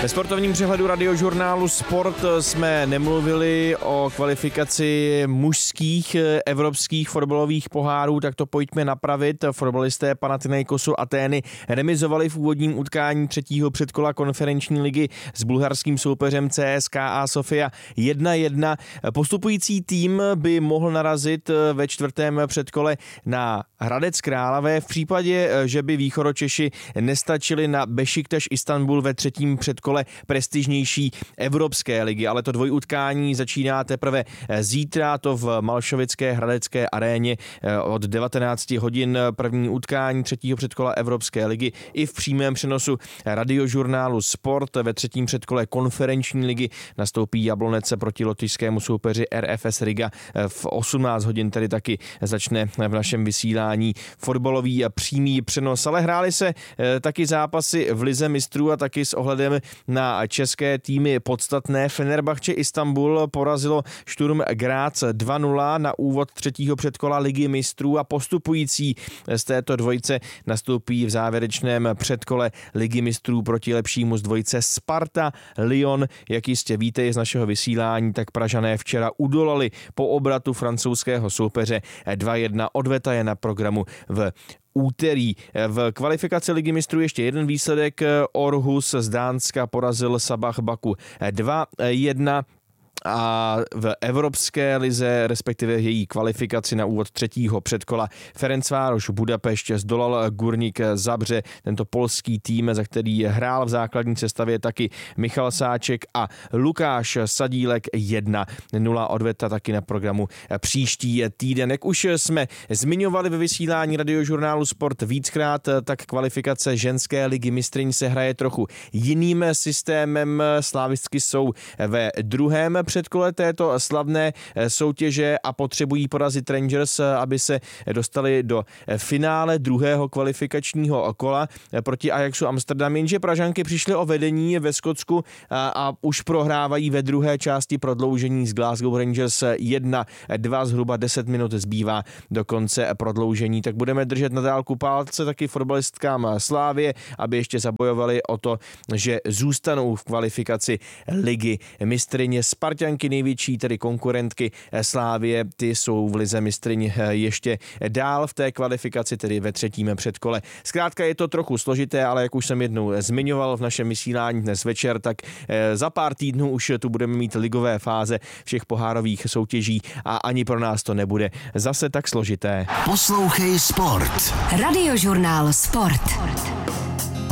Ve sportovním přehledu radiožurnálu Sport jsme nemluvili o kvalifikaci mužských evropských fotbalových pohárů, tak to pojďme napravit. Fotbalisté Panathinaikosu Atény remizovali v úvodním utkání třetího předkola konferenční ligy s bulharským soupeřem CSKA Sofia 1-1. Postupující tým by mohl narazit ve čtvrtém předkole na Hradec Králové v případě, že by východočeši nestačili na Bešiktaš Istanbul ve třetím předkole prestižnější evropské ligy, ale to dvojutkání začíná teprve zítra, to v Malšovické hradecké aréně od 19 hodin první utkání třetího předkola evropské ligy i v přímém přenosu radiožurnálu Sport. Ve třetím předkole konferenční ligy nastoupí Jablonec proti lotyšskému soupeři RFS Riga. V 18 hodin tedy taky začne v našem vysílání fotbalový přímý přenos, ale hrály se taky zápasy v lize mistrů a taky s ohledem na české týmy podstatné. Fenerbahce Istanbul porazilo Sturm Graz 2-0 na úvod třetího předkola ligy mistrů a postupující z této dvojice nastoupí v závěrečném předkole ligy mistrů proti lepšímu z dvojice Sparta Lyon. Jak jistě víte z našeho vysílání, tak Pražané včera udolali po obratu francouzského soupeře 2-1. Odveta je na programu v úterý. V kvalifikaci ligy mistrů ještě jeden výsledek. Aarhus z Dánska porazil Sabah Baku 2-1. A v evropské lize, respektive její kvalifikaci na úvod třetího předkola, Ferencvároš Budapešť zdolal Gurník Zabře, tento polský tým, za který hrál v základní sestavě taky Michal Sáček a Lukáš Sadílek 1-0. Odveta taky na programu příští týden. Jak už jsme zmiňovali ve vysílání radiožurnálu Sport víckrát, tak kvalifikace ženské ligy mistryň se hraje trochu jiným systémem. Slávistky jsou ve druhém předkole této slavné soutěže a potřebují porazit Rangers, aby se dostali do finále druhého kvalifikačního kola proti Ajaxu Amsterdam, jenže Pražanky přišly o vedení ve Skotsku a už prohrávají ve druhé části prodloužení z Glasgow Rangers 1-2, zhruba 10 minut zbývá do konce prodloužení, tak budeme držet na dálku palce taky fotbalistkám Slávie, aby ještě zabojovali o to, že zůstanou v kvalifikaci ligy mistryně. Spartanky největší, tedy konkurentky Slávie, ty jsou v lize mistryň ještě dál v té kvalifikaci, tedy ve třetím předkole. Zkrátka je to trochu složité, ale jak už jsem jednou zmiňoval v našem vysílání dnes večer, tak za pár týdnů už tu budeme mít ligové fáze všech pohárových soutěží a ani pro nás to nebude zase tak složité. Poslouchej Sport. Radiožurnál Sport.